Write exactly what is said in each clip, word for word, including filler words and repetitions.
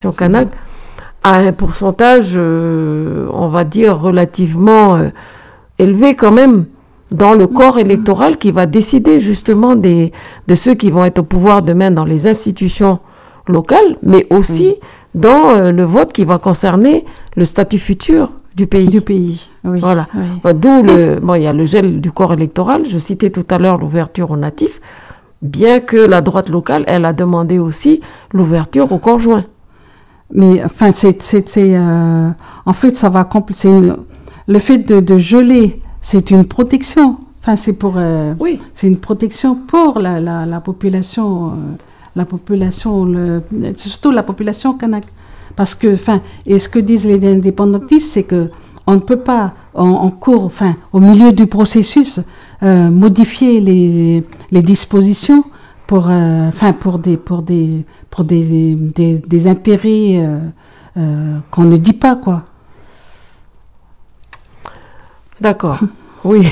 kanak a un pourcentage, euh, on va dire, relativement euh, élevé quand même dans le corps électoral qui va décider justement des, de ceux qui vont être au pouvoir demain dans les institutions locales, mais aussi oui. dans euh, le vote qui va concerner le statut futur du pays. Du pays, oui. Voilà. Oui. D'où le, bon, il y a le gel du corps électoral. Je citais tout à l'heure l'ouverture aux natifs, bien que la droite locale, elle a demandé aussi l'ouverture aux conjoints. Mais enfin, c'est, c'est, c'est euh, en fait, ça va compliquer. Le fait de, de geler, c'est une protection. Enfin, c'est pour. Euh, oui. C'est une protection pour la, la, la population, euh, la population, le, surtout la population kanak. Parce que, enfin, et ce que disent les indépendantistes, c'est que on ne peut pas, en, en cours, enfin, au milieu du processus, euh, modifier les, les dispositions. Pour, euh, enfin, pour des, pour des, pour des, des, des intérêts euh, euh, qu'on ne dit pas, quoi. D'accord. Oui.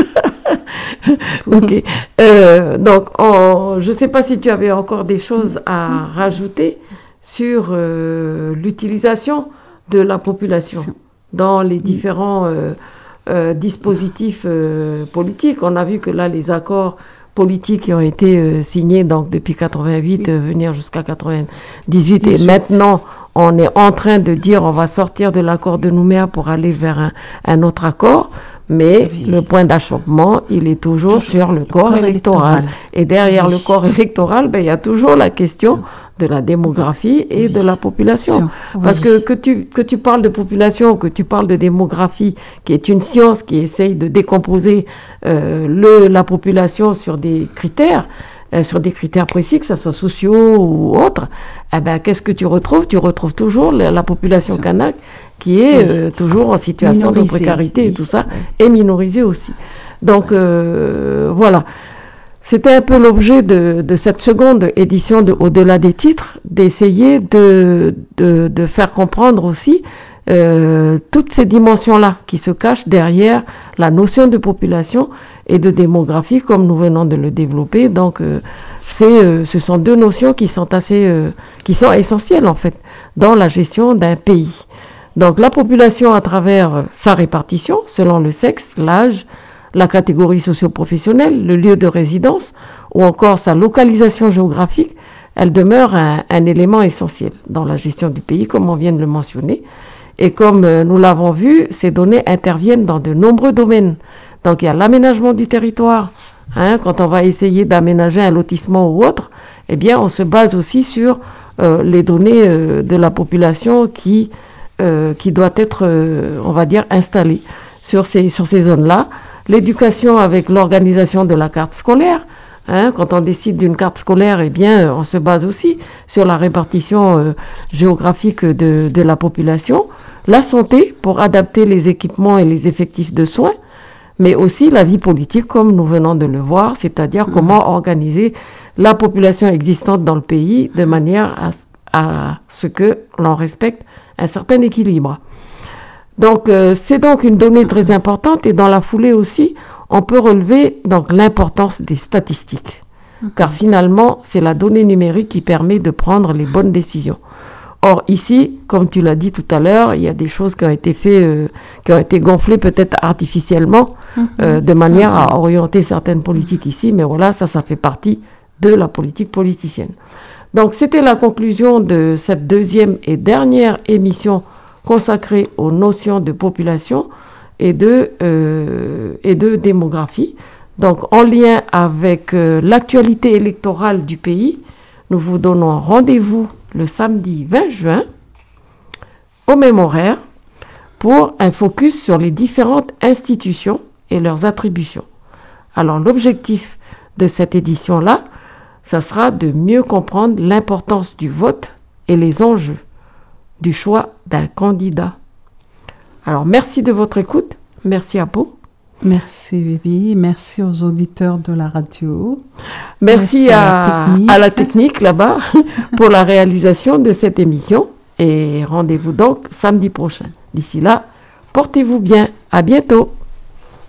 Ok. Euh, donc, on, je ne sais pas si tu avais encore des choses à rajouter sur euh, l'utilisation de la population dans les différents euh, euh, dispositifs euh, politiques. On a vu que là, les accords politiques qui ont été euh, signés donc depuis quatre-vingt-huit oui. euh, venir jusqu'à quatre-vingt-dix-huit dix-huit. Et maintenant on est en train de dire on va sortir de l'accord de Nouméa pour aller vers un, un autre accord, mais oui. le point d'achoppement il est toujours, toujours sur le, le corps, corps électoral. électoral et derrière oui. le corps électoral ben, il y a toujours la question de la démographie et oui. de la population oui. parce que que tu, que tu parles de population, que tu parles de démographie qui est une science qui essaye de décomposer euh, le, la population sur des critères euh, sur des critères précis, que ce soit sociaux ou autres, eh ben, qu'est-ce que tu retrouves? Tu retrouves toujours la, la population kanak qui est oui. euh, toujours en situation minorisée, de précarité oui. et tout ça, oui. et minorisée aussi. Donc euh, voilà. C'était un peu l'objet de, de cette seconde édition de Au-delà des titres, d'essayer de, de, de faire comprendre aussi euh, toutes ces dimensions-là qui se cachent derrière la notion de population et de démographie, comme nous venons de le développer. Donc, euh, c'est, euh, ce sont deux notions qui sont assez, euh, qui sont essentielles en fait dans la gestion d'un pays. Donc, la population à travers sa répartition, selon le sexe, l'âge, la catégorie socio-professionnelle, le lieu de résidence ou encore sa localisation géographique, elle demeure un, un élément essentiel dans la gestion du pays, comme on vient de le mentionner. Et comme euh, nous l'avons vu, ces données interviennent dans de nombreux domaines. Donc il y a l'aménagement du territoire. Hein, quand on va essayer d'aménager un lotissement ou autre, eh bien on se base aussi sur euh, les données euh, de la population qui, euh, qui doit être, euh, on va dire, installée sur ces, sur ces zones-là. L'éducation avec l'organisation de la carte scolaire. Hein, quand on décide d'une carte scolaire, eh bien, on se base aussi sur la répartition euh, géographique de, de la population. La santé, pour adapter les équipements et les effectifs de soins, mais aussi la vie politique, comme nous venons de le voir, c'est-à-dire mmh. comment organiser la population existante dans le pays de manière à, à ce que l'on respecte un certain équilibre. Donc, euh, c'est donc une donnée très importante et dans la foulée aussi, on peut relever donc l'importance des statistiques. Okay. Car finalement, c'est la donnée numérique qui permet de prendre les bonnes décisions. Or, ici, comme tu l'as dit tout à l'heure, il y a des choses qui ont été faites, euh, qui ont été gonflées peut-être artificiellement, mm-hmm. euh, de manière mm-hmm. à orienter certaines politiques ici, mais voilà, ça, ça fait partie de la politique politicienne. Donc, c'était la conclusion de cette deuxième et dernière émission consacré aux notions de population et de, euh, et de démographie. Donc, en lien avec euh, l'actualité électorale du pays, nous vous donnons rendez-vous le samedi vingt juin, au même horaire, pour un focus sur les différentes institutions et leurs attributions. Alors, l'objectif de cette édition-là, ça sera de mieux comprendre l'importance du vote et les enjeux du choix d'un candidat. Alors, merci de votre écoute. Merci à vous. Merci, Vivi. Merci aux auditeurs de la radio. Merci, merci à, à, la à la technique là-bas pour la réalisation de cette émission. Et rendez-vous donc samedi prochain. D'ici là, portez-vous bien. À bientôt.